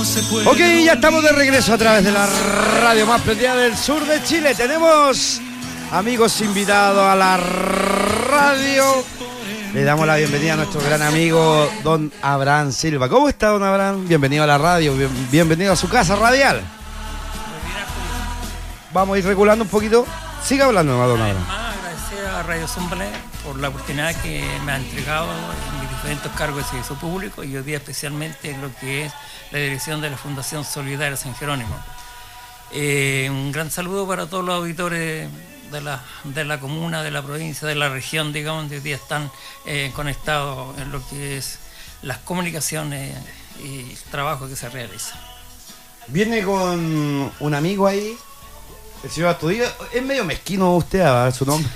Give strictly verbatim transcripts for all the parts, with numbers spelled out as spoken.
Ok, ya estamos de regreso a través de la radio más prendida del sur de Chile. Tenemos amigos invitados a la radio. Le damos la bienvenida a nuestro gran amigo don Abraham Silva. ¿Cómo está, don Abraham? Bienvenido a la radio, bien, bienvenido a su casa radial. Vamos a ir regulando un poquito. Siga hablando, don Abraham. Además, agradecer a Radio Zumbalé por la oportunidad que me ha entregado en mis diferentes cargos de servicio público y hoy día especialmente en lo que es la dirección de la Fundación Solidaria San Jerónimo. Eh, un gran saludo para todos los auditores de la, de la comuna, de la provincia, de la región, digamos, donde hoy día están eh, conectados en lo que es las comunicaciones y el trabajo que se realiza. Viene con un amigo ahí, el señor Astudillo. Es medio mezquino usted, a ver su nombre.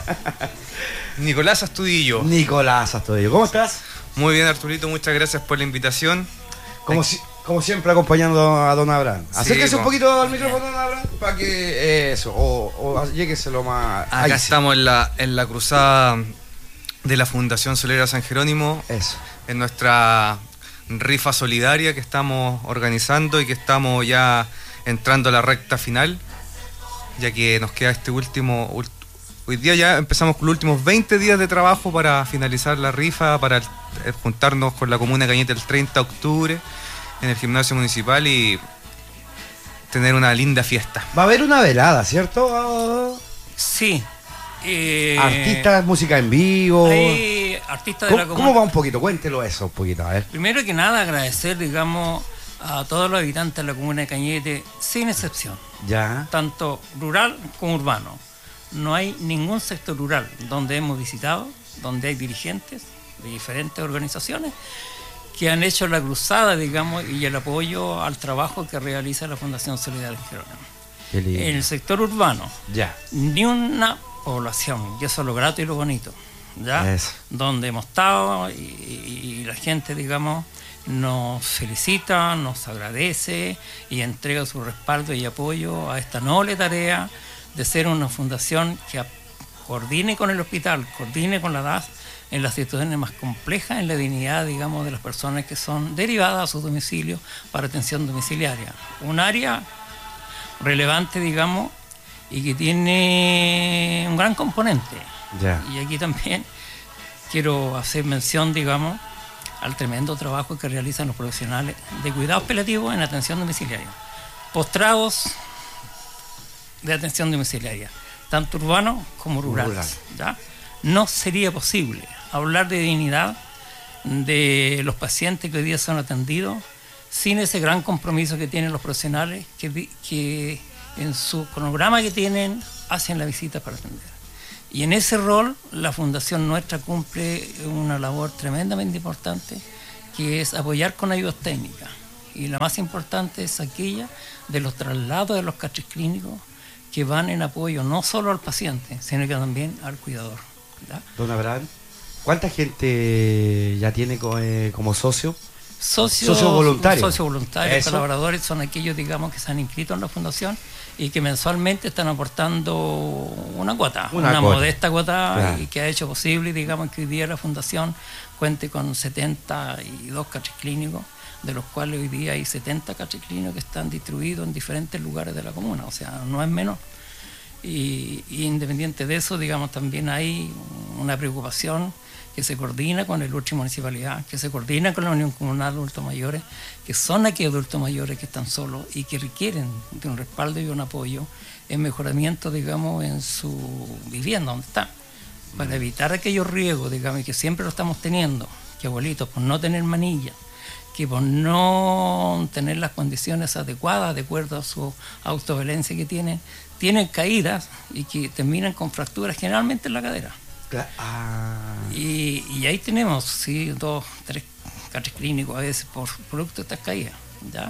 Nicolás Astudillo. Nicolás Astudillo. ¿Cómo estás? Muy bien, Arturito, muchas gracias por la invitación. Como, si, como siempre, acompañando a don Abraham. Sí, acérquese como... un poquito al micrófono, don Abraham, para que eh, eso, o, o llégueselo más. Acá ahí estamos sí. en, la, en la cruzada de la Fundación Solidaria San Jerónimo. Eso. En nuestra rifa solidaria que estamos organizando y que estamos ya entrando a la recta final, ya que nos queda este último... Hoy día ya empezamos con los últimos veinte días de trabajo para finalizar la rifa, para juntarnos con la comuna de Cañete el treinta de octubre en el gimnasio municipal y tener una linda fiesta. Va a haber una velada, ¿cierto? Sí. Eh, artistas, música en vivo. Hay artistas de la comuna. ¿Cómo va un poquito? Cuéntelo eso un poquito, a ver. Primero que nada, agradecer, digamos, a todos los habitantes de la comuna de Cañete, sin excepción. Ya. Tanto rural como urbano. No hay ningún sector rural donde hemos visitado, donde hay dirigentes de diferentes organizaciones que han hecho la cruzada, digamos, y el apoyo al trabajo que realiza la Fundación Solidaria San Jerónimo. En el sector urbano, ya. Ni una población, y eso es lo grato y lo bonito, ¿ya? Eso. Donde hemos estado y, y, y la gente, digamos, nos felicita, nos agradece y entrega su respaldo y apoyo a esta noble tarea de ser una fundación que coordine con el hospital, coordine con la D A S en las situaciones más complejas, en la dignidad, digamos, de las personas que son derivadas a su domicilio para atención domiciliaria. Un área relevante, digamos, y que tiene un gran componente. Yeah. Y aquí también quiero hacer mención, digamos, al tremendo trabajo que realizan los profesionales de cuidados paliativos en atención domiciliaria. Postrados de atención domiciliaria, tanto urbano como rural, rural. ¿Ya? No sería posible hablar de dignidad de los pacientes que hoy día son atendidos sin ese gran compromiso que tienen los profesionales que, que en su cronograma que tienen hacen la visita para atender. Y en ese rol la fundación nuestra cumple una labor tremendamente importante, que es apoyar con ayudas técnicas. Y la más importante es aquella de los traslados de los catres clínicos que van en apoyo no solo al paciente, sino que también al cuidador. ¿Ya? Don Abraham, ¿cuánta gente ya tiene como, eh, como socio? Socios, socio voluntario. Socios voluntarios, colaboradores son aquellos, digamos, que se han inscrito en la fundación y que mensualmente están aportando una cuota, una, una cuota. modesta cuota, claro. Y que ha hecho posible, digamos, que hoy día la fundación cuente con setenta y dos catres clínicos, de los cuales hoy día hay setenta catres clínicos que están distribuidos en diferentes lugares de la comuna, o sea, no es menor. Y, y independiente de eso, digamos, también hay una preocupación que se coordina con el último municipalidad, que se coordina con la Unión Comunal de Adultos Mayores, que son aquellos adultos mayores que están solos y que requieren de un respaldo y un apoyo en mejoramiento, digamos, en su vivienda donde están, para evitar aquellos riesgos, digamos, que siempre lo estamos teniendo, que abuelitos, por no tener manilla, que por no tener las condiciones adecuadas de acuerdo a su autoviolencia que tienen, tienen caídas y que terminan con fracturas generalmente en la cadera. Ah. Y, y ahí tenemos, sí, dos, tres catres clínicos a veces por producto de estas caídas, ¿ya?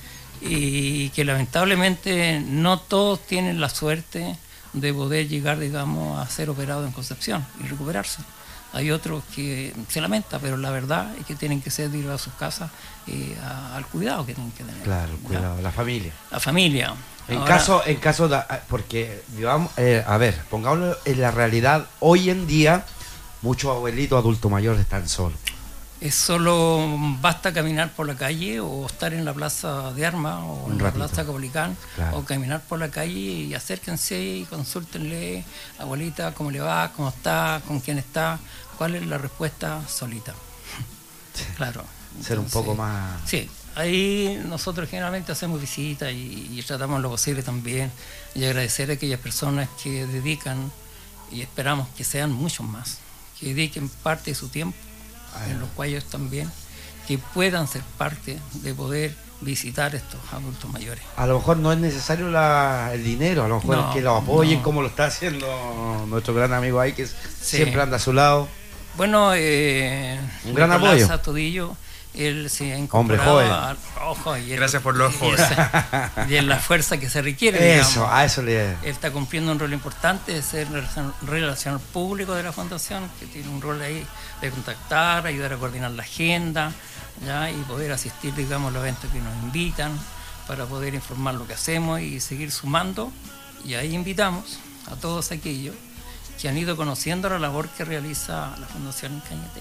Y que lamentablemente no todos tienen la suerte de poder llegar, digamos, a ser operados en Concepción y recuperarse. Hay otros que se lamenta, pero la verdad es que tienen que ser dirigidos a sus casas eh, a, al cuidado que tienen que tener. Claro, el cuidado, la familia. La familia. En Ahora, caso, en caso de, porque, digamos, eh, a ver, pongámoslo en la realidad, hoy en día muchos abuelitos adultos mayores están solos. Es solo basta caminar por la calle o estar en la plaza de armas o en la plaza Copolicán, claro. O caminar por la calle y acérquense y consúltenle, abuelita, cómo le va, cómo está, con quién está, cuál es la respuesta solita. Sí. Claro. Ser Entonces, un poco más... Sí, ahí nosotros generalmente hacemos visitas y, y tratamos lo posible también y agradecer a aquellas personas que dedican, y esperamos que sean muchos más, que dediquen parte de su tiempo en los cuales también que puedan ser parte de poder visitar estos adultos mayores. A lo mejor no es necesario la, el dinero, a lo mejor no, es que lo apoyen, no. Como lo está haciendo nuestro gran amigo ahí, que sí. Siempre anda a su lado. Bueno, eh, un gran apoyo. Todillo, él se ha Hombre joven. A, ojo, y él, gracias por los jóvenes. Y en la fuerza que se requiere. Eso, digamos. a eso le... Él está cumpliendo un rol importante de ser relacionador público de la fundación, que tiene un rol ahí de contactar, ayudar a coordinar la agenda, ¿ya? Y poder asistir, digamos, a los eventos que nos invitan para poder informar lo que hacemos y seguir sumando. Y ahí invitamos a todos aquellos que han ido conociendo la labor que realiza la Fundación en Cañete.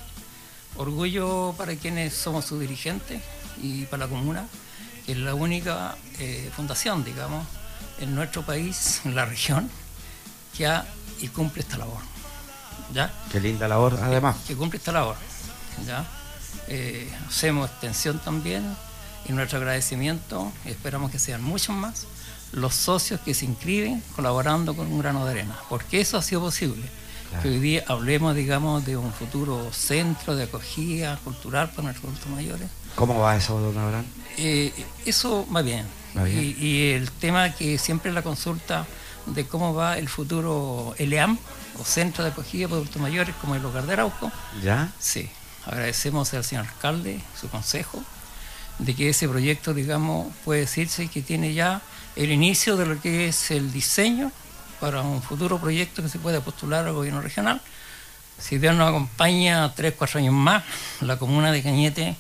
Orgullo para quienes somos sus dirigentes y para la comuna, que es la única eh, fundación, digamos, en nuestro país, en la región, que ha y cumple esta labor. ¿Ya? Qué linda labor, además. Que, que cumple esta labor. ¿Ya? Eh, hacemos extensión también y nuestro agradecimiento, esperamos que sean muchos más, los socios que se inscriben colaborando con un grano de arena, porque eso ha sido posible. Claro. Que hoy día hablemos, digamos, de un futuro centro de acogida cultural para nuestros adultos mayores. ¿Cómo va eso, don Abraham? Eh, eso va bien. ¿Va bien? Y, y el tema que siempre la consulta de cómo va el futuro L E A M, o Centro de Acogida para Adultos Mayores, como el Hogar de Arauco. ¿Ya? Sí. Agradecemos al señor alcalde, su consejo, de que ese proyecto, digamos, puede decirse que tiene ya el inicio de lo que es el diseño para un futuro proyecto que se pueda postular al gobierno regional. Si Dios nos acompaña tres, cuatro años más, la comuna de Cañete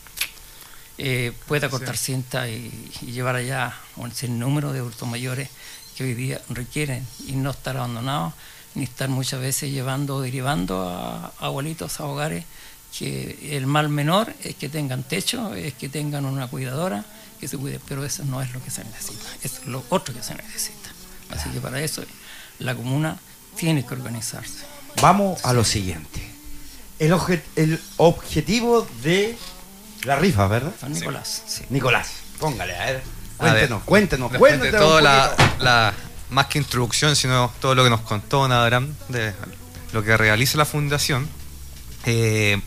eh, pueda cortar sí. cinta y, y llevar allá un sinnúmero de adultos mayores que hoy día requieren y no estar abandonados, ni estar muchas veces llevando o derivando a, a abuelitos a hogares, que el mal menor es que tengan techo, es que tengan una cuidadora, que se cuide, pero eso no es lo que se necesita, es lo otro que se necesita. Así que para eso la comuna tiene que organizarse. Vamos a lo siguiente. El, obje, el objetivo de la rifa, ¿verdad? San Nicolás, sí. Sí. Nicolás, póngale, a ver. Cuéntenos, a ver, cuéntenos, cuéntenos. cuéntenos. De toda la, la, más que introducción, sino todo lo que nos contó don Abraham, de lo que realiza la fundación. Eh,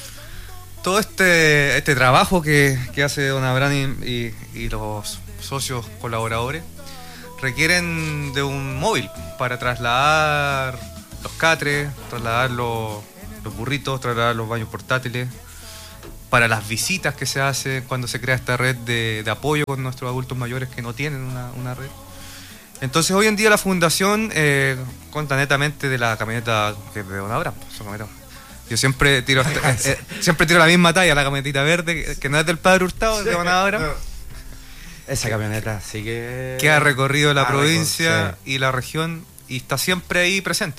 todo este, este trabajo que, que hace don Abraham y, y, y los socios colaboradores requieren de un móvil para trasladar los catres, trasladar los, los burritos, trasladar los baños portátiles, para las visitas que se hacen cuando se crea esta red de, de apoyo con nuestros adultos mayores que no tienen una, una red. Entonces hoy en día la fundación eh, cuenta netamente de la camioneta que es de don Abraham. Yo siempre tiro eh, siempre tiro la misma talla, la camionetita verde, que, que no es del padre Hurtado, es de don Abraham. Esa camioneta sí que... que ha recorrido la ah, provincia sí. y la región y está siempre ahí presente.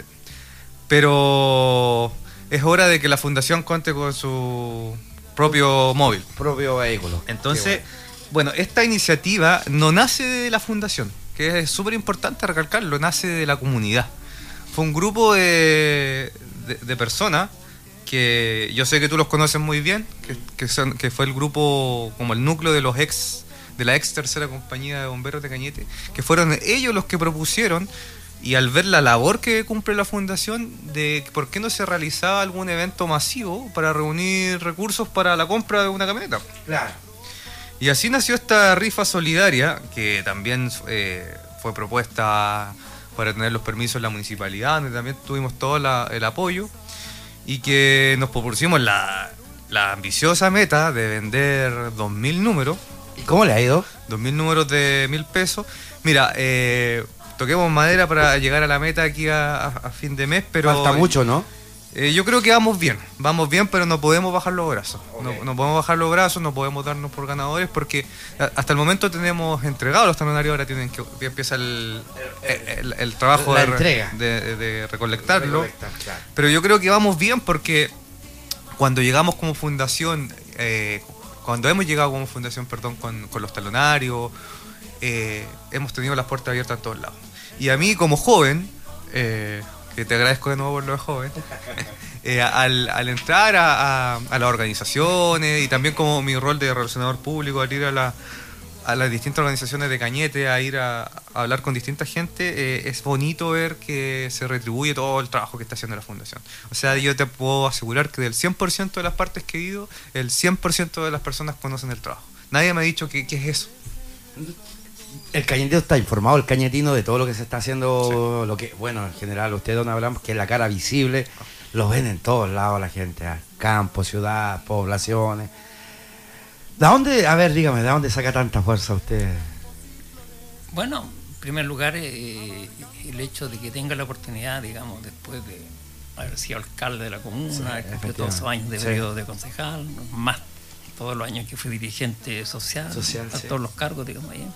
Pero es hora de que la fundación cuente con su propio móvil. Propio vehículo. Entonces, bueno. bueno, esta iniciativa no nace de la fundación, que es súper importante recalcarlo, nace de la comunidad. Fue un grupo de, de, de personas que yo sé que tú los conoces muy bien, que, que, son, que fue el grupo, como el núcleo de los ex de la ex tercera compañía de bomberos de Cañete, que fueron ellos los que propusieron, y al ver la labor que cumple la fundación, de por qué no se realizaba algún evento masivo para reunir recursos para la compra de una camioneta. Claro. Y así nació esta rifa solidaria, que también eh, fue propuesta para tener los permisos en la municipalidad, donde también tuvimos todo la, el apoyo, y que nos propusimos la, la ambiciosa meta de vender dos mil números. ¿Y cómo le ha ido? Dos mil números de mil pesos. Mira, eh, toquemos madera para llegar a la meta aquí a, a, a fin de mes, pero... Falta mucho, ¿no? Eh, yo creo que vamos bien, vamos bien, pero no podemos bajar los brazos. Okay. No, no podemos bajar los brazos, no podemos darnos por ganadores, porque hasta el momento tenemos entregados los talonarios, ahora tienen que, que empieza el, el, el, el trabajo la de, entrega. de, de, de recolectarlo. Recolectar, claro. Pero yo creo que vamos bien porque cuando llegamos como fundación, eh, cuando hemos llegado como fundación, perdón, con, con los talonarios, eh, hemos tenido las puertas abiertas en todos lados. Y a mí como joven, eh, que te agradezco de nuevo por lo de joven, eh, al, al entrar a, a, a las organizaciones y también como mi rol de relacionador público, al ir a, la, a las distintas organizaciones de Cañete, a ir a, a hablar con distinta gente, eh, es bonito ver que se retribuye todo el trabajo que está haciendo la fundación. O sea, yo te puedo asegurar que del cien por ciento de las partes que he ido, el cien por ciento de las personas conocen el trabajo. Nadie me ha dicho qué es eso. El cañetino está informado, el cañetino, de todo lo que se está haciendo, sí. Lo que, bueno, en general, ustedes no hablamos que es la cara visible, lo ven en todos lados la gente, ¿eh? Campo, ciudad, poblaciones. ¿De dónde, a ver, dígame, de dónde saca tanta fuerza usted? Bueno, en primer lugar, eh, el hecho de que tenga la oportunidad, digamos, después de haber sido alcalde de la comuna, sí, cumplió todos esos años de sí. periodo de concejal, más todos los años que fui dirigente social, social a sí. todos los cargos, digamos, ahí.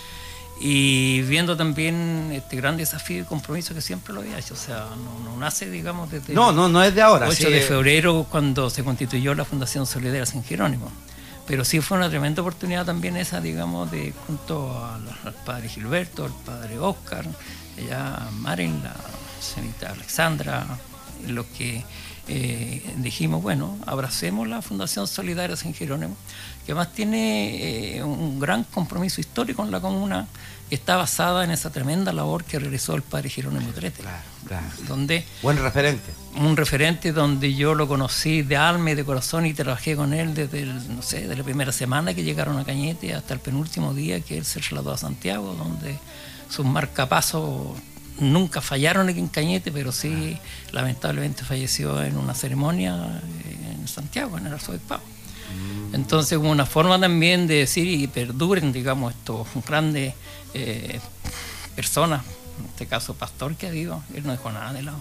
Y viendo también este gran desafío y compromiso que siempre lo había hecho, o sea, no, no nace, digamos, desde no, no, no es de ahora, el ocho de febrero cuando se constituyó la Fundación Solidaria San Jerónimo, pero sí fue una tremenda oportunidad también esa, digamos, de junto al, al padre Gilberto, al padre Oscar, ella Maren, la señorita Alexandra, en lo que eh, dijimos, bueno, abracemos la Fundación Solidaria San Jerónimo, que además tiene eh, un gran compromiso histórico en la comuna, que está basada en esa tremenda labor que realizó el padre Jerónimo Trete. Claro, claro. Donde, buen referente. Un referente donde yo lo conocí de alma y de corazón y trabajé con él desde, el, no sé, desde la primera semana que llegaron a Cañete hasta el penúltimo día que él se trasladó a Santiago, donde sus marcapasos nunca fallaron aquí en Cañete, pero sí, ah. lamentablemente falleció en una ceremonia en Santiago, en el arzobispado. Entonces, como una forma también de decir y perduren, digamos, estos grandes eh, personas, en este caso pastor que ha habido, él no dejó nada de lado.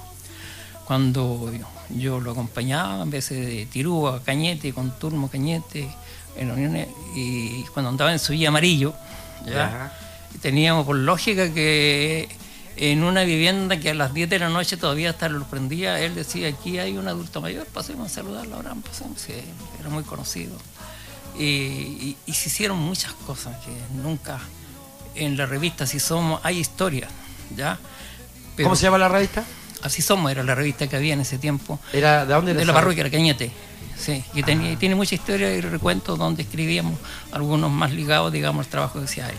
Cuando yo, yo lo acompañaba, en vez de Tirúa, Cañete, con Turmo, Cañete, en la Unión, y cuando andaba en su guía amarillo, ¿ya? Teníamos por lógica que en una vivienda que a las diez de la noche todavía hasta lo prendía, él decía, aquí hay un adulto mayor, pasemos a saludarlo ahora, pasemos, sí, era muy conocido. Y, y, y se hicieron muchas cosas que nunca en la revista Así Somos hay historia, ¿ya? Pero, ¿cómo se llama la revista? Así Somos era la revista que había en ese tiempo. ¿Era de dónde? De la parroquia de Cañete. Sí, y tenía, ah. tiene mucha historia y recuentos donde escribíamos, algunos más ligados, digamos, al trabajo que hacía él.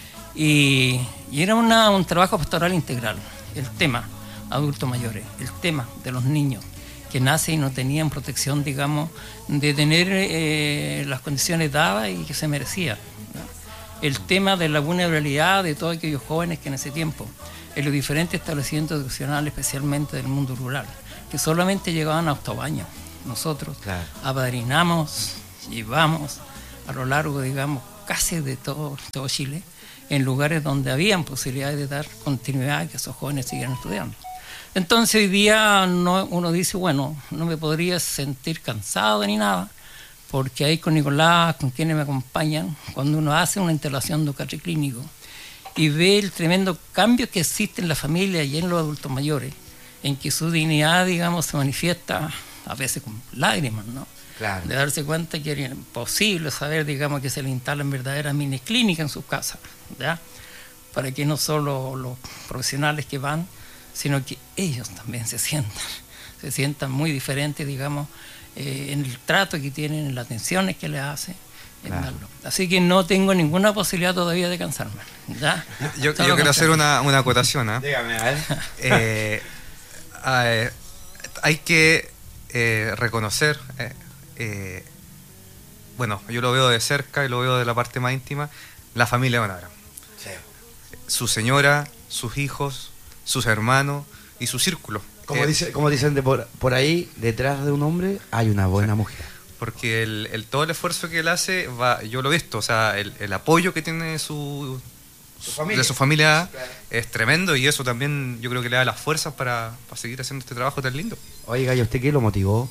Y, y era una, un trabajo pastoral integral. El tema adultos mayores, el tema de los niños que nacen y no tenían protección, digamos, de tener eh, las condiciones dadas y que se merecían, ¿no? El tema de la vulnerabilidad de todos aquellos jóvenes que en ese tiempo, en los diferentes establecimientos educacionales, especialmente del mundo rural, que solamente llegaban a autobaño. Nosotros claro. apadrinamos, llevamos a lo largo, digamos, casi de todo, todo Chile, en lugares donde habían posibilidades de dar continuidad a que esos jóvenes siguieran estudiando. Entonces hoy día no, uno dice, bueno, no me podría sentir cansado ni nada, porque ahí con Nicolás, con quienes me acompañan, cuando uno hace una instalación de un clínico y ve el tremendo cambio que existe en la familia y en los adultos mayores, en que su dignidad, digamos, se manifiesta a veces con lágrimas, ¿no? Claro. De darse cuenta que era imposible saber, digamos, que se le instalan verdaderas mini clínicas en sus casas, ¿ya? Para que no solo los profesionales que van, sino que ellos también se sientan, se sientan muy diferentes, digamos, eh, en el trato que tienen, en las atenciones que les hacen. Claro. Así que no tengo ninguna posibilidad todavía de cansarme, ¿ya? Yo, yo quiero hacer una, una acotación, ¿eh? Dígame, a ver. Eh, eh, hay que eh, reconocer, eh, eh, bueno, yo lo veo de cerca y lo veo de la parte más íntima, la familia de Bonabra. Sí. Su señora, sus hijos, sus hermanos y su círculo. Como, eh, dice, como dicen de por, por ahí, detrás de un hombre hay una buena mujer. Porque el, el, todo el esfuerzo que él hace, va, yo lo he visto, o sea, el, el apoyo que tiene su, su familia. de su familia claro. es tremendo y eso también yo creo que le da las fuerzas para, para seguir haciendo este trabajo tan lindo. Oiga, ¿y usted qué lo motivó?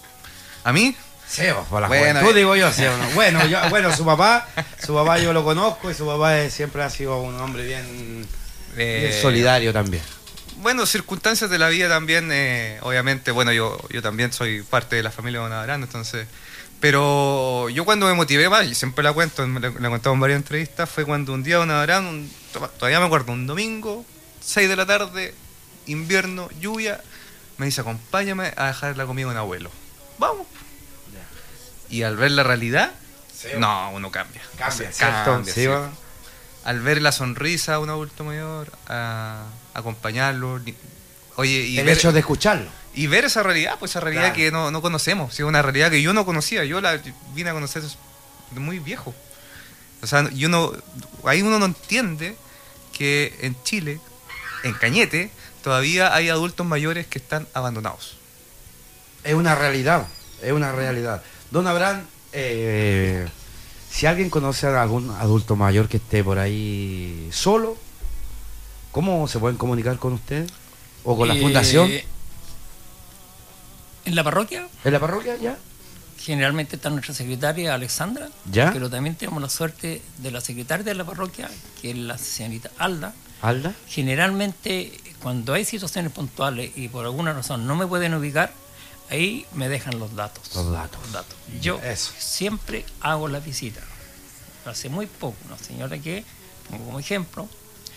¿A mí? Sí, por la bueno, juventud, eh. digo yo, ¿sí o no? Bueno, yo, bueno, su papá, su papá yo lo conozco y su papá es, siempre ha sido un hombre bien, eh, bien solidario también. bueno, circunstancias de la vida también, eh, obviamente, bueno, yo, yo también soy parte de la familia de Don Abraham, entonces, pero yo cuando me motivé más, y siempre la cuento, me la, la he contado en varias entrevistas, fue cuando un día Don Abraham, un, todavía me acuerdo, un domingo, seis de la tarde, invierno, lluvia, me dice, acompáñame a dejar la comida a un abuelo. Vamos. Y al ver la realidad, sí, no, uno cambia. Cambia, o sea, cambia, sí, sí. Al ver la sonrisa de un adulto mayor, a acompañarlo, oye, y el ver, hecho de escucharlo. Y ver esa realidad, pues esa realidad claro. que no, no conocemos, ¿sí? Una realidad que yo no conocía, yo la vine a conocer de muy viejo. O sea, yo no, ahí uno no entiende que en Chile, en Cañete, todavía hay adultos mayores que están abandonados. Es una realidad, es una realidad. Don Abraham, eh, si alguien conoce a algún adulto mayor que esté por ahí solo, ¿cómo se pueden comunicar con usted? ¿O con la eh, fundación? ¿En la parroquia? ¿En la parroquia ya? Generalmente está nuestra secretaria Alexandra, ¿ya? Pero también tenemos la suerte de la secretaria de la parroquia, que es la señorita Alda. ¿Alda? Generalmente, cuando hay situaciones puntuales y por alguna razón no me pueden ubicar, ahí me dejan los datos. Los datos. Los datos. Yo Eso. siempre hago la visita. Hace muy poco, una señora que, pongo como ejemplo,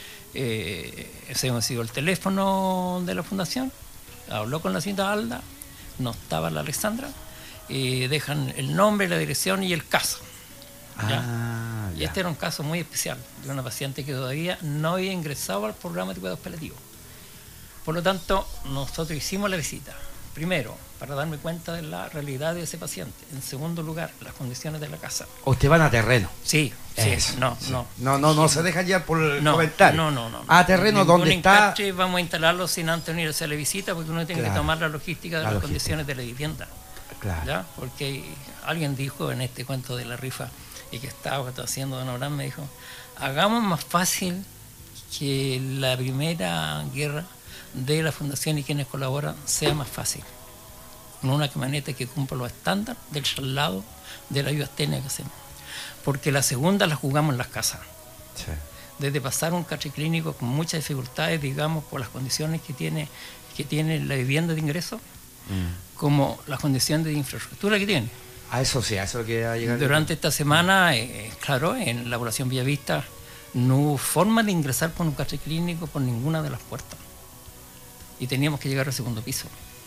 eh, se me consiguió el teléfono de la fundación, habló con la señorita Alda, no estaba la Alexandra, eh, dejan el nombre, la dirección y el caso. ¿ya? Ah, y ya. este era un caso muy especial de una paciente que todavía no había ingresado al programa de cuidados paliativos. Por lo tanto, nosotros hicimos la visita. Primero, para darme cuenta de la realidad de ese paciente. En segundo lugar, las condiciones de la casa. ¿Usted van a terreno? Sí, Eso, sí, no, sí. no. No, no, no se deja ya por el no, comentario. No, no, no. A terreno donde está. Vamos a instalarlo sin antes unirse a la visita, porque uno tiene claro. que tomar la logística de la las logística. condiciones de la vivienda. Claro. ¿ya? Porque alguien dijo en este cuento de la rifa y que estaba, que estaba haciendo Don Abraham, me dijo, hagamos más fácil que la primera guerra de la fundación y quienes colaboran sea más fácil. Con una camioneta que cumpla los estándares del traslado de la ayuda técnica que hacemos. Porque la segunda la jugamos en las casas. Sí. Desde pasar un catre clínico con muchas dificultades, digamos, por las condiciones que tiene, que tiene la vivienda de ingreso, mm. como las condiciones de infraestructura que tiene. A eso sí, a eso que ha llegado. Durante esta semana, eh, claro, en la población Villavista no hubo forma de ingresar por un catre clínico por ninguna de las puertas. Y teníamos que llegar al segundo piso.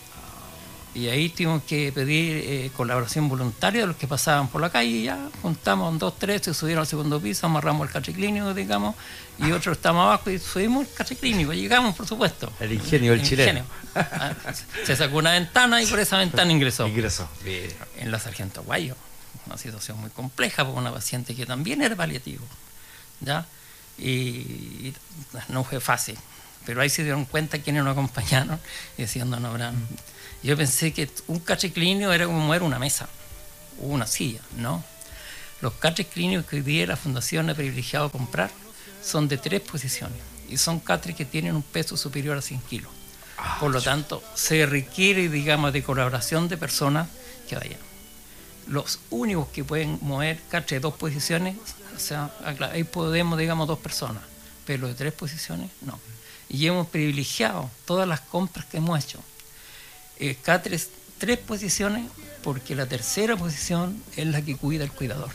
Y ahí tuvimos que pedir eh, colaboración voluntaria de los que pasaban por la calle y ya juntamos dos, tres, se subieron al segundo piso, amarramos el catre clínico, digamos, y otros estamos abajo y subimos el catre clínico, llegamos, por supuesto. El ingenio del chileno. Ah, se sacó una ventana y por esa ventana ingresó. Ingresó. En la Sargento Aguayo, una situación muy compleja por una paciente que también era paliativo, ¿ya? Y, y no fue fácil, pero ahí se dieron cuenta quienes nos acompañaron y decían, no, no habrán... Yo pensé que un catre clínico era como mover una mesa o una silla, ¿no? Los catres clínicos que hoy día la Fundación ha privilegiado comprar son de tres posiciones y son catres que tienen un peso superior a cien kilos. Ah, Por lo tanto, se requiere, digamos, de colaboración de personas que vayan. Los únicos que pueden mover catres de dos posiciones, o sea, ahí podemos, digamos, dos personas, pero los de tres posiciones, no. Y hemos privilegiado todas las compras que hemos hecho. Eh, catres, tres posiciones, porque la tercera posición es la que cuida el cuidador,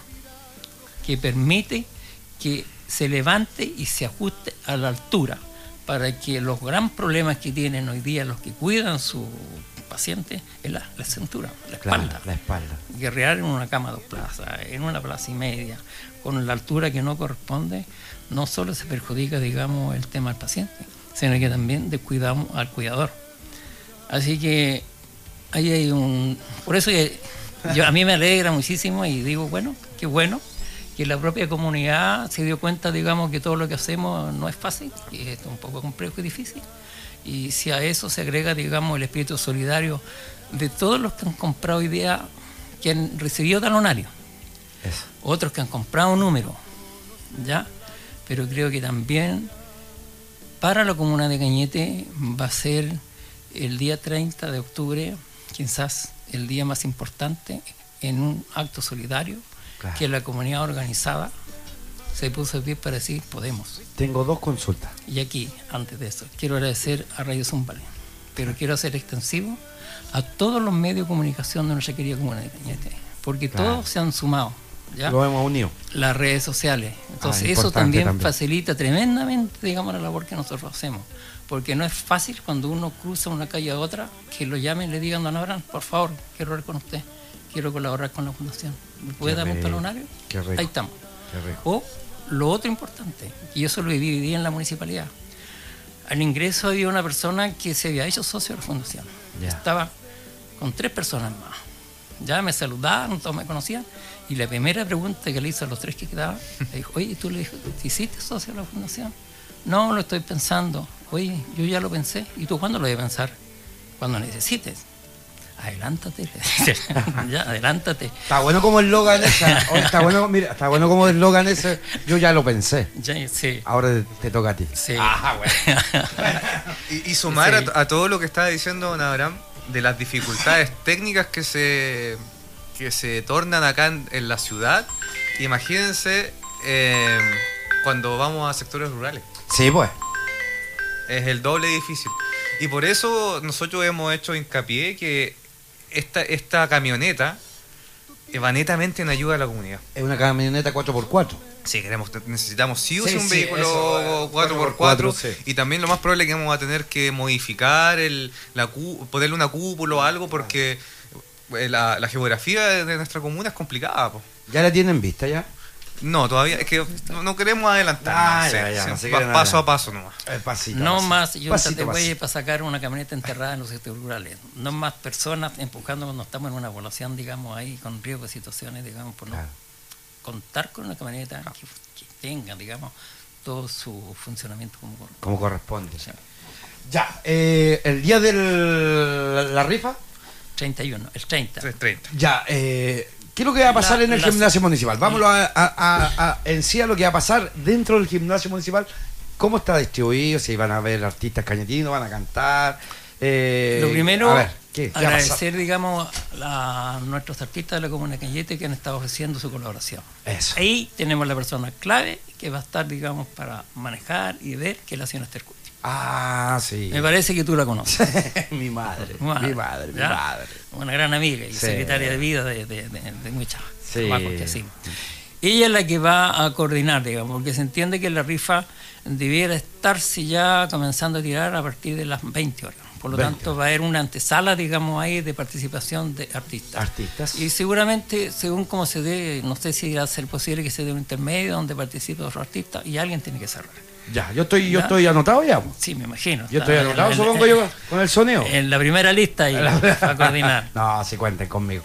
que permite que se levante y se ajuste a la altura, para que los gran problemas que tienen hoy día los que cuidan su paciente es la, la cintura, la espalda. Claro, la espalda. Guerrear en una cama dos plazas, en una plaza y media, con la altura que no corresponde, no solo se perjudica, digamos, el tema del paciente, sino que también descuidamos al cuidador. Así que ahí hay un... Por eso que yo, a mí me alegra muchísimo y digo, bueno, qué bueno que la propia comunidad se dio cuenta, digamos, que todo lo que hacemos no es fácil, que es un poco complejo y difícil. Y si a eso se agrega, digamos, el espíritu solidario de todos los que han comprado hoy día, que han recibido talonario, eso. Otros que han comprado un número, ¿ya? Pero creo que también para la comuna de Cañete va a ser el día treinta de octubre, quizás el día más importante en un acto solidario, claro. Que la comunidad organizada se puso de pie para decir, podemos. Tengo dos consultas. Y aquí, antes de eso, quiero agradecer a Radio Zumbale, pero quiero hacer extensivo a todos los medios de comunicación de nuestra querida comuna de Cañete, porque claro, todos se han sumado. ¿Ya? Lo hemos unido. Las redes sociales. Entonces ah, eso también, también facilita tremendamente, digamos, la labor que nosotros hacemos. Porque no es fácil cuando uno cruza una calle a otra, que lo llamen y le digan, don Abraham, por favor, quiero hablar con usted, quiero colaborar con la fundación. ¿Me puede dar un talonario? Qué rico. Ahí estamos. Qué rico. O lo otro importante, y eso lo viví en la municipalidad. Al ingreso había una persona que se había hecho socio de la fundación. Ya. Estaba con tres personas más. Ya me saludaron, todos me conocían. Y la primera pregunta que le hizo a los tres que quedaban, le dijo, oye, ¿tú le dijiste, hiciste socio de la fundación? No, lo estoy pensando. Oye, yo ya lo pensé. ¿Y tú cuándo lo debes pensar? Cuando necesites. Adelántate. Ya, adelántate. Está bueno como eslogan ese. Está bueno, mira, está bueno como eslogan ese. Yo ya lo pensé. Ya, sí. Ahora te, te toca a ti. Sí. Ah, bueno. y, y sumar Sí. a, a todo lo que estaba diciendo don Abraham, de las dificultades técnicas que se, que se tornan acá en, en la ciudad. Imagínense eh, cuando vamos a sectores rurales. Sí, pues. Es el doble difícil. Y por eso nosotros hemos hecho hincapié que esta, esta camioneta va netamente en ayuda a la comunidad. Es una camioneta cuatro por cuatro. Sí, queremos, necesitamos sí o sí, Sí, un sí, vehículo eso, cuatro por cuatro, sí. Y también lo más probable es que vamos a tener que modificar, el, la cu- ponerle una cúpula o algo, porque la, la geografía de nuestra comuna es complicada, po. ¿Ya la tienen vista ya? No, todavía, es que no, no queremos adelantar. Ah, no, ya, sí, ya, sí, no se va quieren paso adelantar. a paso nomás. El pasito. No pasito. más yuntas Pasito, de bueyes pasito. para sacar una camioneta enterrada en los sectores rurales. No más personas empujando cuando estamos en una población, digamos, ahí con riesgo de situaciones, digamos, por no Claro. contar con una camioneta que, que tenga, digamos, todo su funcionamiento como corresponde. Como corresponde. Sí. Ya, eh, el día de la rifa. treinta y uno, el treinta. tres treinta. Ya, eh, ¿qué es lo que va a pasar La- en el las- gimnasio municipal? Vámonos a, a- a- a- en sí a lo que va a pasar dentro del gimnasio municipal. ¿Cómo está distribuido? Si van a ver artistas cañetinos, van a cantar. Eh, Lo primero, a ver, ¿qué, qué va a pasar? agradecer, digamos, a, a nuestros artistas de la comuna de Cañete que han estado ofreciendo su colaboración. Eso. Ahí tenemos la persona clave que va a estar, digamos, para manejar y ver que es la señora Esther Cuti. Ah, sí. Me parece que tú la conoces. mi madre, Madre, mi madre, mi ¿ya? madre. Una gran amiga y Sí. secretaria de vida de, de, de, de muchas Sí. trabajos que hacemos. Ella es la que va a coordinar, digamos, porque se entiende que la rifa debiera estarse ya comenzando a tirar a partir de las veinte horas. Por lo veinte tanto, va a haber una antesala, digamos, ahí de participación de artistas. Artistas. Y seguramente, según cómo se dé, no sé si va a ser posible que se dé un intermedio donde participe otro artista y alguien tiene que cerrar. Ya, yo estoy, yo ¿Ya? estoy anotado ya. Sí, me imagino. Yo Está estoy anotado, en- supongo en- yo, con el soneo. En la primera lista y a coordinar. No, si cuenten conmigo.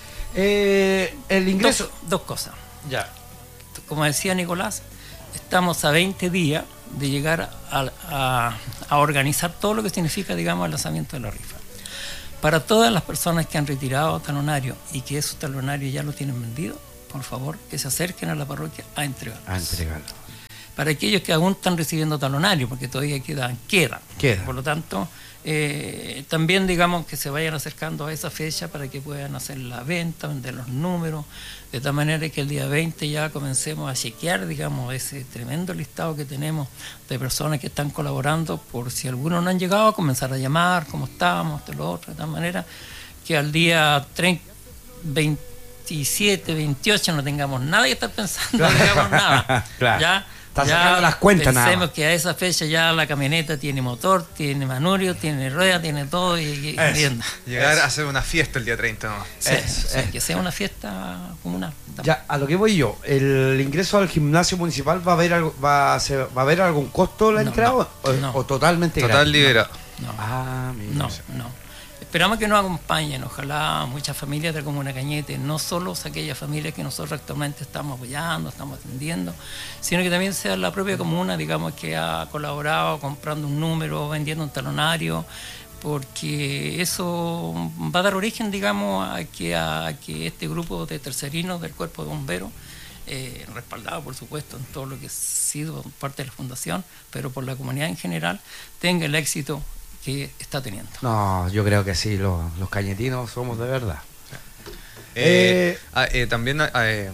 Eh, el ingreso. Dos, dos cosas. Ya. Como decía Nicolás, estamos a veinte días de llegar a, a- a organizar todo lo que significa, digamos, el lanzamiento de la rifa. Para todas las personas que han retirado talonarios y que esos talonarios ya lo tienen vendido, por favor, que se acerquen a la parroquia a entregarlos. A entregarlo. Para aquellos que aún están recibiendo talonarios, porque todavía quedan, quedan. Quedan. Por lo tanto, eh, también digamos que se vayan acercando a esa fecha para que puedan hacer la venta, vender los números, de tal manera que el día veinte ya comencemos a chequear, digamos, ese tremendo listado que tenemos de personas que están colaborando, por si algunos no han llegado, a comenzar a llamar, cómo estábamos, de lo otro, de tal manera que al día treinta, veintisiete, veintiocho no tengamos nada que estar pensando, no tengamos nada. Claro. ¿Ya? Está Ya sacando las cuentas nada pensemos más. que a esa fecha ya la camioneta tiene motor, tiene manurio, tiene rueda, tiene todo y, y Eso. rienda. Llegar Eso. a hacer una fiesta el día treinta nomás. Sí, Eso, sí, eso. que sea una fiesta comunal. Ya, a lo que voy yo, el ingreso al gimnasio municipal va a haber algo, va a, ser- va a haber algún costo la No, entrada no, o, no. o totalmente Total gratis? liberado. No, Ah, mira. no, no. Esperamos que nos acompañen, ojalá muchas familias de la Comuna Cañete, no solo aquellas familias que nosotros actualmente estamos apoyando, estamos atendiendo, sino que también sea la propia comuna, digamos, que ha colaborado comprando un número, vendiendo un talonario, porque eso va a dar origen, digamos, a que, a que este grupo de tercerinos del Cuerpo de Bomberos, eh, respaldado por supuesto en todo lo que ha sido parte de la fundación, pero por la comunidad en general, tenga el éxito que está teniendo. No, yo creo que sí, los, los cañetinos somos de verdad. Eh, Eh, ah, eh, también eh,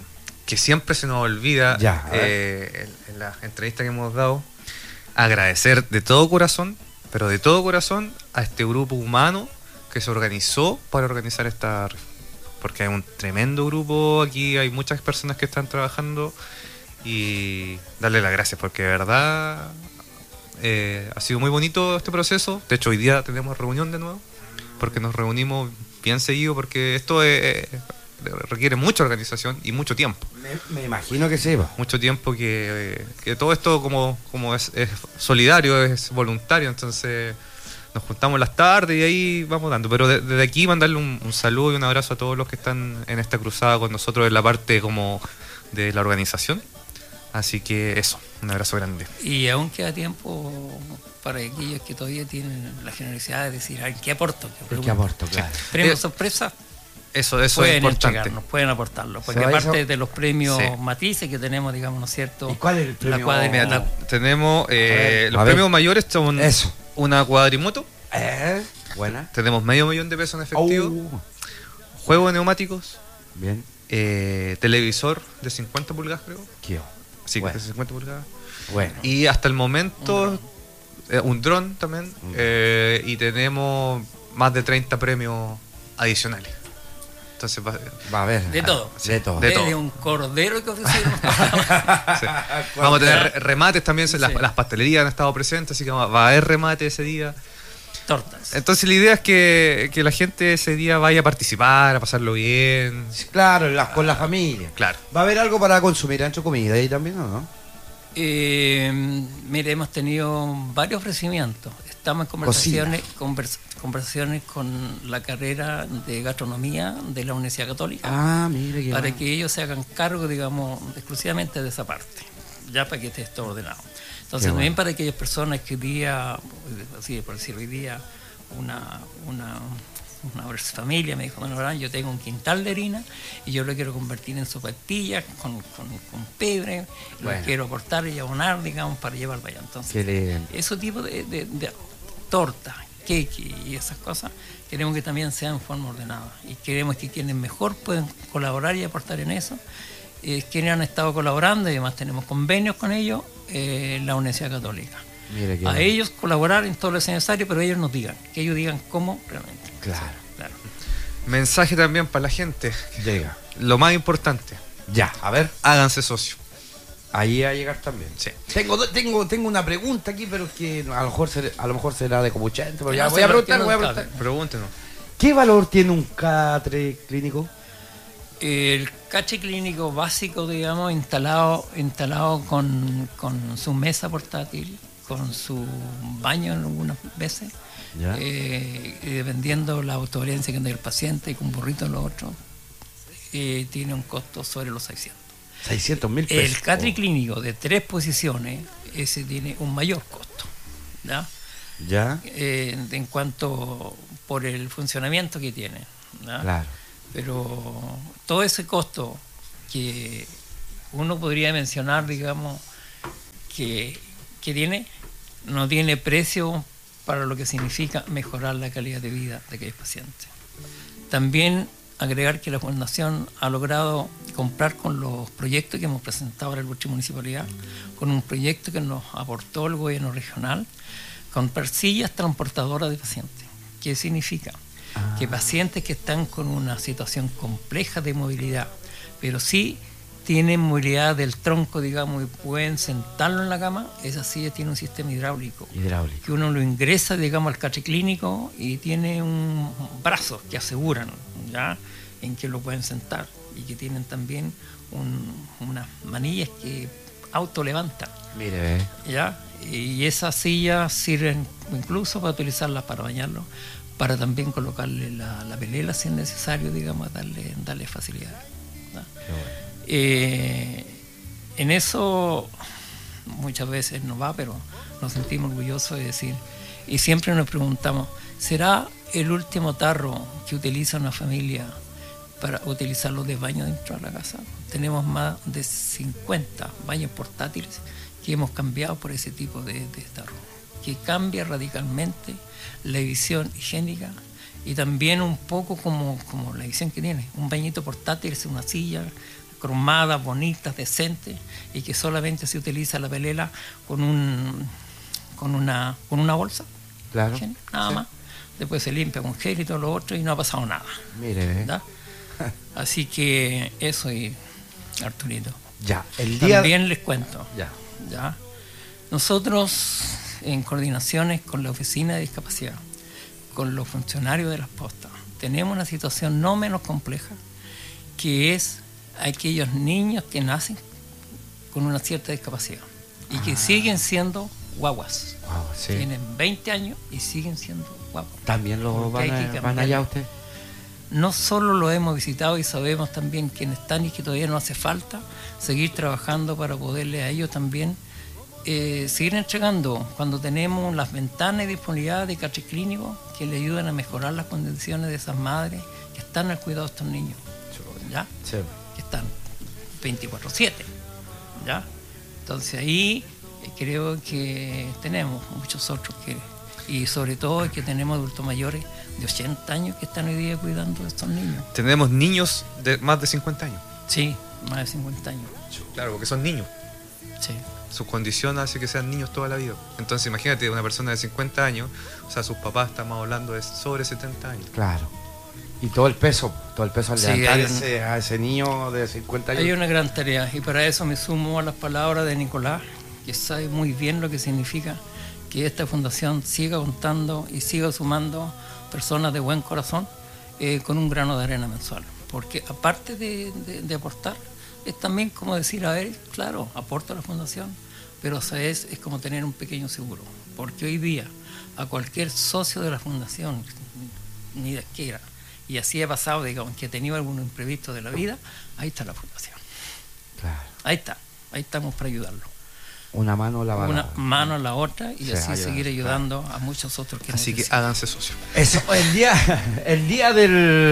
que siempre se nos olvida ya, eh, en, en la entrevista que hemos dado, agradecer de todo corazón, pero de todo corazón, a este grupo humano que se organizó para organizar esta rifa. Porque hay un tremendo grupo aquí, hay muchas personas que están trabajando, y darle las gracias porque de verdad eh, ha sido muy bonito este proceso. De hecho, hoy día tenemos reunión de nuevo, porque nos reunimos bien seguido, porque esto es, requiere mucha organización y mucho tiempo. Me, me imagino que sí, va. Mucho tiempo que, que todo esto como, como es, es solidario, es voluntario, entonces nos juntamos las tardes y ahí vamos dando. Pero de, desde aquí mandarle un, un saludo y un abrazo a todos los que están en esta cruzada con nosotros en la parte como de la organización. Así que eso, un abrazo grande. Y aún queda tiempo para aquellos que todavía tienen la generosidad de decir, ¿en qué aporto? ¿En qué aporto? Claro. Premios eh, sorpresa. Eso, eso pueden es importante. Entregarnos, pueden aportarlo. Porque aparte de los premios sí. matices que tenemos, digamos, ¿no es cierto? ¿Y cuál es el premio? La cuadri- Mira, la... Tenemos eh, ver, los premios mayores son eso. Una cuadrimoto. Eh, buena. Tenemos medio millón de pesos en efectivo. Oh. Juegos de neumáticos. Bien. Eh, televisor de cincuenta pulgadas, creo. ¿Qué? Sí, bueno. de cincuenta pulgadas. Bueno. Y hasta el momento, un dron eh, también. Mm. Eh, y tenemos más de treinta premios adicionales. Entonces va, va a haber. De todo. Sí, de todo. De Desde todo. un cordero que ofrecieron. sí. Vamos a tener remates también. Sí. Las, las pastelerías han estado presentes, así que va a haber remate ese día. Tortas. Entonces la idea es que, que la gente ese día vaya a participar, a pasarlo bien. Claro, la, con la familia. Claro. ¿Va a haber algo para consumir ancho comida ahí también o no? Eh, mire, hemos tenido varios ofrecimientos. Estamos en conversaciones, convers, conversaciones con la carrera de gastronomía de la Universidad Católica. Ah, mire qué para bueno. que ellos se hagan cargo, digamos, exclusivamente de esa parte, ya para que esté todo ordenado. Entonces, también bueno. Para aquellas personas que hoy día, así por decir hoy día, una, una, una familia me dijo, bueno, yo tengo un quintal de harina y yo lo quiero convertir en sopaipillas con, con, con pebre, bueno. Lo quiero aportar y abonar, digamos, para llevar para allá. Entonces, ese tipo de, de, de torta, cake y esas cosas, queremos que también sean en forma ordenada y queremos que quienes mejor pueden colaborar y aportar en eso, eh, quienes han estado colaborando y además tenemos convenios con ellos, eh, la Universidad Católica. Mira a bueno. Ellos colaborar en todo lo necesario, pero ellos nos digan, que ellos digan cómo realmente. Claro. Sí, claro. Mensaje también para la gente. Llega. Lo más importante. Ya, a ver. Háganse socio. Ahí va a llegar también. Sí. Tengo, tengo, tengo una pregunta aquí, pero que a lo mejor, ser, a lo mejor será de comuchante, pero ya no voy a preguntar, no voy a preguntar. Pregúntenos. ¿Qué valor tiene un catre clínico? El catre clínico básico, digamos, instalado, instalado con, con su mesa portátil, con su baño en algunas veces, eh, y dependiendo la autoherencia que tenga el paciente y con burrito en los otros, eh, tiene un costo sobre los seiscientos. seiscientos mil pesos. El catre clínico de tres posiciones, ese tiene un mayor costo, ¿ya? ¿Ya? Eh, en cuanto por el funcionamiento que tiene, ¿ya? Claro. Pero todo ese costo que uno podría mencionar, digamos, que, que tiene, no tiene precio para lo que significa mejorar la calidad de vida de aquellos pacientes. También agregar que la Fundación ha logrado comprar con los proyectos que hemos presentado a la municipalidad, con un proyecto que nos aportó el gobierno regional, comprar sillas transportadoras de pacientes. ¿Qué significa? Ah. Que pacientes que están con una situación compleja de movilidad, pero sí tienen movilidad del tronco, digamos, y pueden sentarlo en la cama, esa silla tiene un sistema hidráulico. Hidráulico. Que uno lo ingresa, digamos, al catre clínico y tiene un brazo que aseguran, ¿ya?, en que lo pueden sentar y que tienen también un, unas manillas que autolevantan. Mire, eh. ¿Ya? Y esas sillas sirven incluso para utilizarlas para bañarlo, para también colocarle la, la pelela si es necesario, digamos, darle, darle facilidad. ¿No? Bueno. Eh, en eso muchas veces no va, pero nos sentimos orgullosos de decir, y siempre nos preguntamos, ¿será el último tarro que utiliza una familia para utilizarlo de baño dentro de la casa? Tenemos más de cincuenta baños portátiles que hemos cambiado por ese tipo de, de tarro, que cambia radicalmente la visión higiénica y también un poco como, como la visión que tiene. Un bañito portátil es una silla cromadas, bonitas, decentes, y que solamente se utiliza la pelela con un con una con una bolsa. Claro. Nada sí. más. Después se limpia con gel y todo lo otro y no ha pasado nada. Mire. ¿eh? Así que eso, y Arturito. Ya, el día... También les cuento. Ya. Ya. Nosotros, en coordinaciones con la Oficina de Discapacidad, con los funcionarios de las postas, tenemos una situación no menos compleja, que es aquellos niños que nacen con una cierta discapacidad y que ah. siguen siendo guaguas. Wow, sí. Tienen veinte años y siguen siendo guaguas. ¿También lo van, a, van allá usted? No solo lo hemos visitado y sabemos también quiénes están y que todavía no hace falta seguir trabajando para poderle a ellos también eh, seguir entregando cuando tenemos las ventanas de disponibilidad de catres clínicos que le ayudan a mejorar las condiciones de esas madres que están al cuidado de estos niños. ¿Ya? Sí. Que están veinticuatro siete. ¿Ya? Entonces ahí eh, creo que tenemos muchos otros que... Y sobre todo que tenemos adultos mayores de ochenta años que están hoy día cuidando de estos niños. Tenemos niños de más de cincuenta años. Sí, más de cincuenta años. Claro, porque son niños. Sí. Su condición hace que sean niños toda la vida. Entonces imagínate, una persona de cincuenta años, o sea, sus papás, estamos hablando de sobre setenta años. Claro. Y todo el peso, todo el peso al sí, levantar un, ese, a ese niño de cincuenta años. Hay una gran tarea y para eso me sumo a las palabras de Nicolás, que sabe muy bien lo que significa que esta fundación siga contando y siga sumando personas de buen corazón eh, con un grano de arena mensual. Porque aparte de, de, de aportar, es también como decir, a ver, claro, aporto a la fundación, pero ¿sabes? Es como tener un pequeño seguro. Porque hoy día a cualquier socio de la fundación, ni de quiera, y así ha pasado, digamos, que ha tenido algún imprevisto de la vida, ahí está la fundación. Claro. Ahí está, ahí estamos para ayudarlo. Una mano lava una la mano a la otra y sí, así ayuda, seguir ayudando claro. a muchos otros que así necesitan. que háganse socios. Eso, el día el día del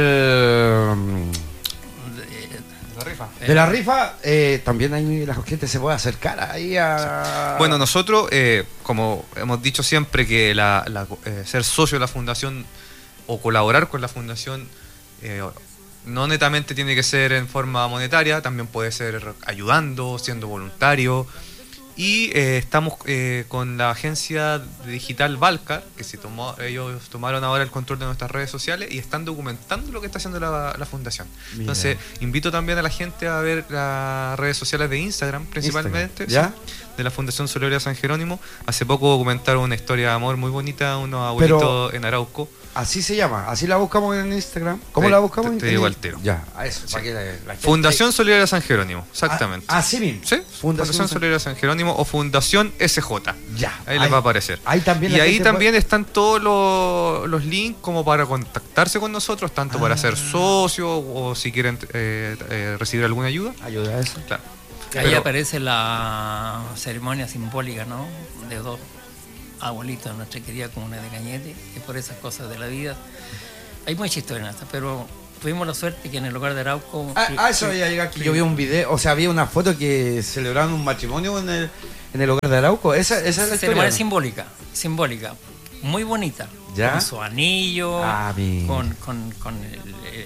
de la rifa, de la rifa eh, también ahí la gente se puede acercar ahí a... Bueno, nosotros eh, como hemos dicho siempre que la, la, eh, ser socio de la fundación o colaborar con la fundación eh, no netamente tiene que ser en forma monetaria, también puede ser ayudando, siendo voluntario. Y eh, estamos eh, con la agencia digital Valcar, que se tomó, ellos tomaron ahora el control de nuestras redes sociales y están documentando lo que está haciendo la, la fundación. Mira. Entonces, invito también a la gente a ver las redes sociales de Instagram, principalmente, Instagram. ¿Ya? ¿sí? De la Fundación Solidaria San Jerónimo. Hace poco documentaron una historia de amor muy bonita, unos abuelitos en Arauco. Así se llama, así la buscamos en Instagram. ¿Cómo te, la buscamos? Te, te digo al tiro. Ya, a eso. Sí. Para que la, la gente... Fundación Solidaria San Jerónimo, exactamente. Ah, así mismo. Sí, Fundación, Fundación Solidaria San Jerónimo o Fundación S J. Ya. Ahí, ahí les va a aparecer. Ahí también y ahí también puede... están todos los, los links como para contactarse con nosotros, tanto ah. para ser socios o si quieren eh, eh, recibir alguna ayuda. Ayuda a eso. Claro. Ahí Pero, aparece la ceremonia simbólica, ¿no? De dos abuelitos de nuestra querida comuna de Cañete, que por esas cosas de la vida. Hay mucha historia en esta, pero tuvimos la suerte que en el lugar de Arauco... Ah, ah eso había llegado aquí. Yo vi un video, o sea, había una foto que celebraron un matrimonio en el, en el hogar de Arauco. Esa, esa es la ceremonia historia. simbólica, simbólica, muy bonita. ¿Ya? Con su anillo, ah, con, con, con el,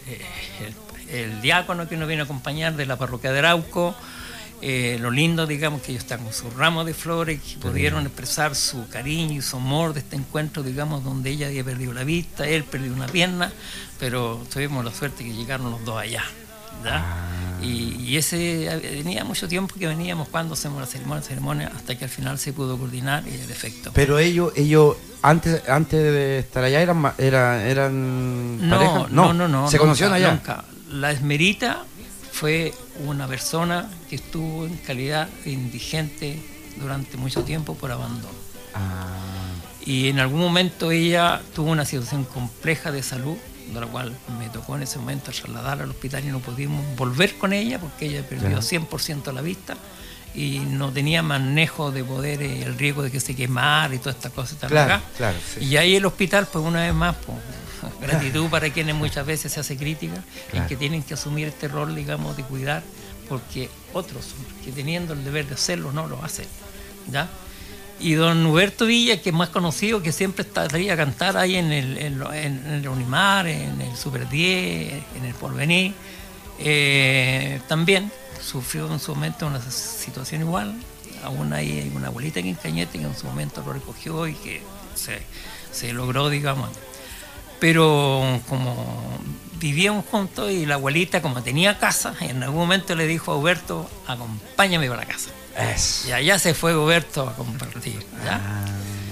el, el, el diácono que nos viene a acompañar de la parroquia de Arauco. Eh, lo lindo, digamos, que ellos están con su ramo de flores, que pudieron expresar su cariño y su amor de este encuentro, digamos, donde ella había perdido la vista, él perdió una pierna, pero tuvimos la suerte que llegaron los dos allá, ¿ya? Ah. Y, y ese venía mucho tiempo que veníamos cuando hacemos la ceremonia, ceremonia, hasta que al final se pudo coordinar y el efecto. Pero ellos, ellos antes, antes de estar allá eran, eran, eran no, pareja. No, no, no, no. Se nunca, conocieron allá. Nunca. La Esmerita fue una persona que estuvo en calidad de indigente durante mucho tiempo por abandono. Ah. Y en algún momento ella tuvo una situación compleja de salud, de la cual me tocó en ese momento trasladarla al hospital y no pudimos volver con ella porque ella perdió claro. cien por ciento la vista y no tenía manejo de poder, eh, el riesgo de que se quemara y todas estas cosas. Claro, acá. claro, sí. Y ahí el hospital, pues una vez más, pues, gratitud para quienes muchas veces se hace crítica, claro. en que tienen que asumir este rol, digamos, de cuidar, porque otros que teniendo el deber de hacerlo no lo hacen, ¿ya? Y don Huberto Villa, que es más conocido, que siempre estaría a cantar ahí en el, en, en el Unimar, en el Super diez, en el Porvenir, Eh, también sufrió en su momento una situación igual. Aún hay, hay una abuelita aquí en Cañete que en su momento lo recogió y que se, se logró, digamos. Pero como vivíamos juntos y la abuelita, como tenía casa, en algún momento le dijo a Huberto, acompáñame para la casa. Eso. Y allá se fue Huberto a compartir. ¿Ya? Ah.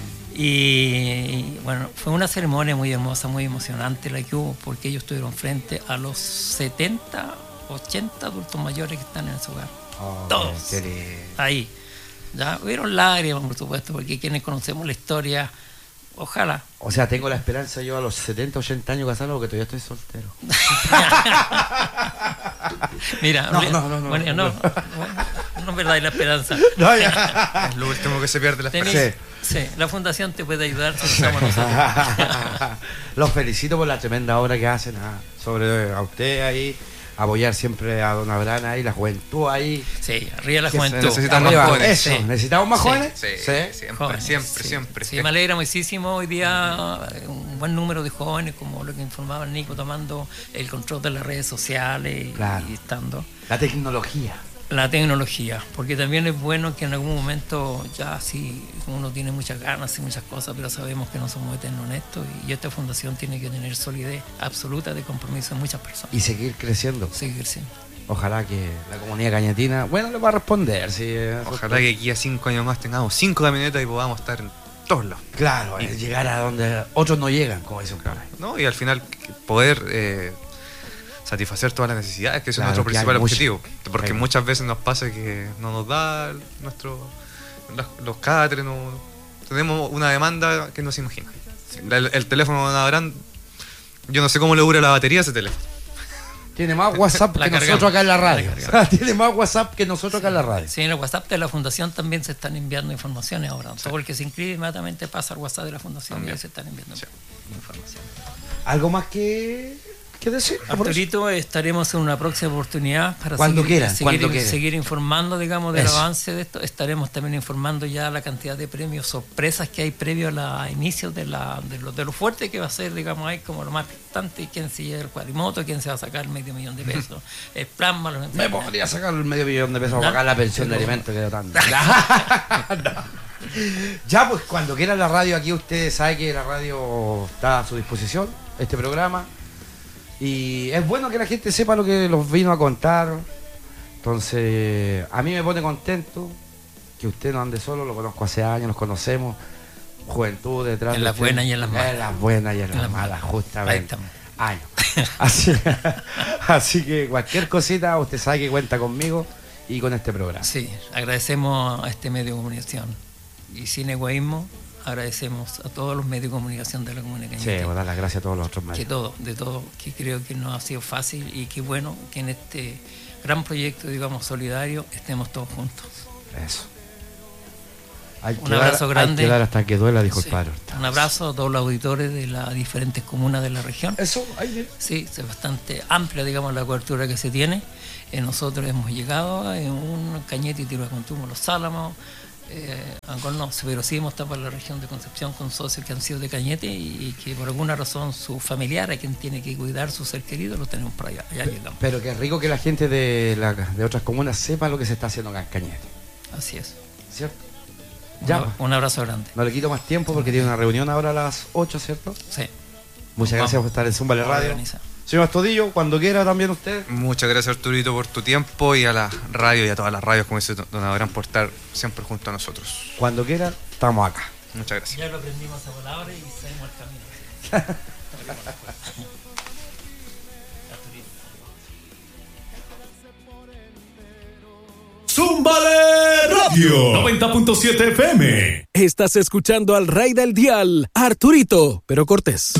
Y bueno, fue una ceremonia muy hermosa, muy emocionante la que hubo, porque ellos estuvieron frente a los setenta, ochenta adultos mayores que están en ese hogar. Oh, todos ahí. Ya hubieron lágrimas, por supuesto, porque quienes conocemos la historia, ojalá. O sea, tengo la esperanza yo a los setenta, ochenta años casado, porque todavía estoy soltero. Mira, no, no, no, no, bueno, no, no, no, no es verdad, la esperanza. No, ya. Es lo último que se pierde, la esperanza. Sí, sí, la fundación te puede ayudar si estamos nosotros. Los felicito por la tremenda obra que hacen, a, sobre a usted ahí. Apoyar siempre a don Abraham ahí, la juventud ahí. Sí, arriba la juventud. Necesitamos más jóvenes. Eso, sí. ¿Necesitamos más sí, jóvenes? Sí, sí. siempre, jóvenes, siempre, sí. siempre. Sí, me alegra muchísimo hoy día un buen número de jóvenes, como lo que informaba Nico, tomando el control de las redes sociales claro. y estando. La tecnología. La tecnología, porque también es bueno que en algún momento ya sí, uno tiene muchas ganas y muchas cosas, pero sabemos que no somos eternos en esto y esta fundación tiene que tener solidez absoluta de compromiso de muchas personas. Y seguir creciendo. Seguir creciendo. Ojalá que la comunidad cañetina, bueno, le va a responder. Sí, ojalá que aquí a cinco años más tengamos cinco camionetas y podamos estar en todos lados. Claro, y llegar a donde otros no llegan, como dicen. Claro. ¿No? Y al final poder... Eh, satisfacer todas las necesidades, que eso claro, es nuestro principal objetivo, mucho. porque Hay muchas veces nos pasa que no nos da nuestro los, los cáteres, no, tenemos una demanda que no se imagina. El, el teléfono de Abraham, yo no sé cómo le dura la batería a ese teléfono. Tiene más WhatsApp que cargamos, nosotros acá en la radio. La Tiene más WhatsApp que nosotros acá en la radio. Sí, en el WhatsApp de la fundación también se están enviando informaciones ahora. Sí. Todo el que se inscribe inmediatamente pasa al WhatsApp de la fundación también. Y ahí se están enviando sí. informaciones. ¿Algo más que...? ¿Qué decir? Arturito, estaremos en una próxima oportunidad para cuando seguir, quieran, seguir, cuando seguir, seguir informando, digamos, del Eso. avance de esto. Estaremos también informando ya la cantidad de premios, sorpresas que hay previo a la inicio de, la, de, lo, de lo fuerte que va a ser, digamos, ahí como lo más importante, quién se lleva el cuadrimoto, quién se va a sacar el medio millón de pesos, el plasma, los me podría sacar el medio millón de pesos para pagar la pensión de alimentos que da tanto. no. Ya, pues cuando quiera la radio, aquí usted sabe que la radio está a su disposición, este programa. Y es bueno que la gente sepa lo que los vino a contar. Entonces, a mí me pone contento que usted no ande solo, lo conozco hace años, nos conocemos. Juventud detrás en de las usted. buenas y en las malas. En las buenas y en, en las, las malas, justamente. Años. Así, así que cualquier cosita, usted sabe que cuenta conmigo y con este programa. Sí, agradecemos a este medio de comunicación. Y sin egoísmo, agradecemos a todos los medios de comunicación de la Comuna Cañete. Sí, voy a dar las gracias a todos los otros medios. Que todo, de todo, que creo que no ha sido fácil y que bueno que en este gran proyecto, digamos, solidario, estemos todos juntos. Eso. Hay un abrazo dar, grande. Hay que dar hasta que duela, dijo sí, el padre. Un abrazo a todos los auditores de las diferentes comunas de la región. Eso, ahí. Sí, es bastante amplia, digamos, la cobertura que se tiene. Eh, nosotros hemos llegado en un Cañete y Tiruacontumo, Los Álamos. Eh, no, pero sí hemos estado en la región de Concepción con socios que han sido de Cañete y, y que por alguna razón su familiar, a quien tiene que cuidar su ser querido, lo tenemos por allá. allá pero, pero que es rico que la gente de, la, de otras comunas sepa lo que se está haciendo acá en Cañete. Así es. ¿Cierto? Ya. Un, un abrazo grande. No le quito más tiempo porque tiene una reunión ahora a las ocho, ¿cierto? Sí. Muchas Nos gracias vamos. por estar en Zumba Radio. Organiza. Señor Astudillo, cuando quiera también usted. Muchas gracias, Arturito, por tu tiempo y a la radio y a todas las radios, como dice don Abraham, por estar siempre junto a nosotros. Cuando quiera, estamos acá. Muchas gracias. Ya lo aprendimos esa palabra y salimos al camino. Zúmbale Radio noventa punto siete F M. Estás escuchando al rey del dial, Arturito, pero Cortés.